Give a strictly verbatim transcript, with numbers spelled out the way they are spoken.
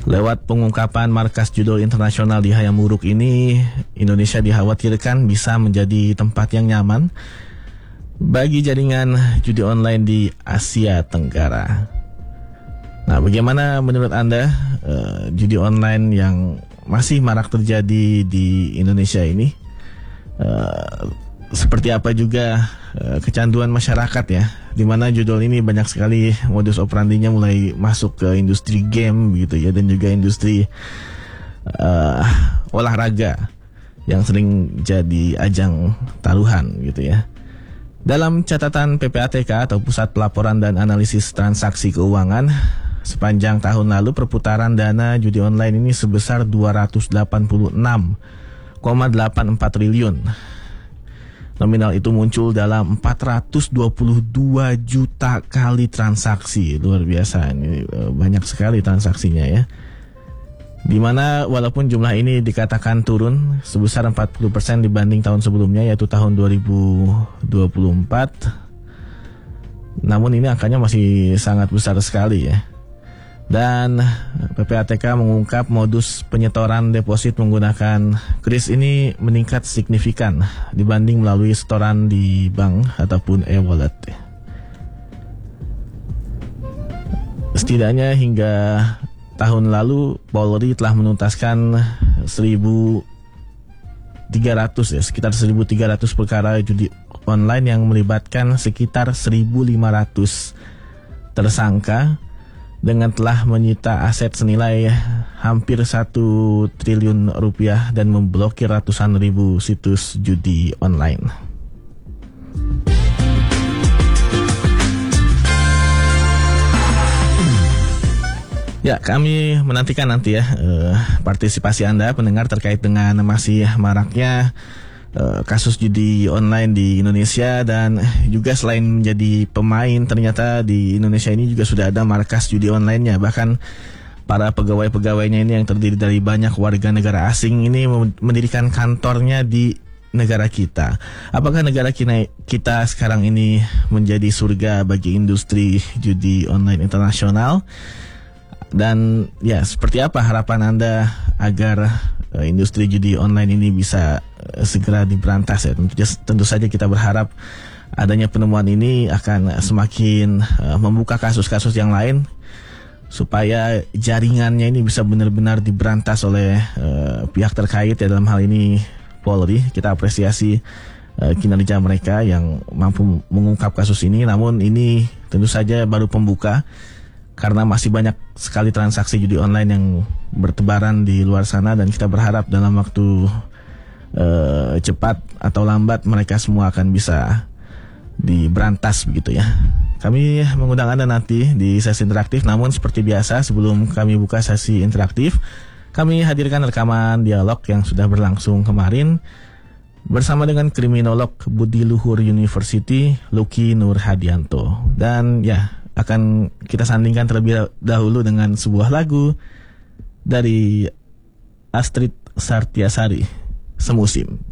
Lewat pengungkapan markas judi internasional di Hayamuruk ini, Indonesia dikhawatirkan bisa menjadi tempat yang nyaman bagi jaringan judi online di Asia Tenggara. Nah, bagaimana menurut Anda uh, judi online yang masih marak terjadi di Indonesia ini? Uh, seperti apa juga uh, kecanduan masyarakat ya, di mana judul ini banyak sekali modus operandinya mulai masuk ke industri game gitu ya, dan juga industri uh, olahraga yang sering jadi ajang taruhan gitu ya. Dalam catatan P P A T K atau Pusat Pelaporan dan Analisis Transaksi Keuangan, sepanjang tahun lalu perputaran dana judi online ini sebesar dua ratus delapan puluh enam koma delapan empat triliun. Nominal itu muncul dalam empat ratus dua puluh dua juta kali transaksi. Luar biasa, ini banyak sekali transaksinya ya. Dimana walaupun jumlah ini dikatakan turun sebesar empat puluh persen dibanding tahun sebelumnya, yaitu tahun dua ribu dua puluh empat, namun ini angkanya masih sangat besar sekali ya. Dan P P A T K mengungkap modus penyetoran deposit menggunakan kris ini meningkat signifikan dibanding melalui setoran di bank ataupun e-wallet. Setidaknya hingga tahun lalu Polri telah menuntaskan seribu tiga ratus ya, sekitar seribu tiga ratus perkara judi online yang melibatkan sekitar seribu lima ratus tersangka, dengan telah menyita aset senilai hampir satu triliun rupiah dan memblokir ratusan ribu situs judi online. Ya, kami menantikan nanti ya eh, partisipasi Anda pendengar terkait dengan masih maraknya Uh, kasus judi online di Indonesia, dan juga selain menjadi pemain, ternyata di Indonesia ini juga sudah ada markas judi online-nya. Bahkan para pegawai-pegawainya ini yang terdiri dari banyak warga negara asing ini mendirikan kantornya di negara kita. Apakah negara kita, kita sekarang ini menjadi surga bagi industri judi online internasional? Dan ya, seperti apa harapan Anda agar uh, industri judi online ini bisa uh, segera diberantas ya? Tentu, tentu saja kita berharap adanya penemuan ini akan semakin uh, membuka kasus-kasus yang lain, supaya jaringannya ini bisa benar-benar diberantas oleh uh, pihak terkait ya, dalam hal ini Polri. Kita apresiasi uh, kinerja mereka yang mampu mengungkap kasus ini. Namun ini tentu saja baru pembuka, karena masih banyak sekali transaksi judi online yang bertebaran di luar sana, dan kita berharap dalam waktu uh, cepat atau lambat mereka semua akan bisa diberantas begitu ya. Kami mengundang Anda nanti di sesi interaktif, namun seperti biasa sebelum kami buka sesi interaktif, kami hadirkan rekaman dialog yang sudah berlangsung kemarin bersama dengan kriminolog Budi Luhur University, Lucky Nur Hadianto. Dan ya, akan kita sandingkan terlebih dahulu dengan sebuah lagu dari Astrid Sartiasari, Semusim.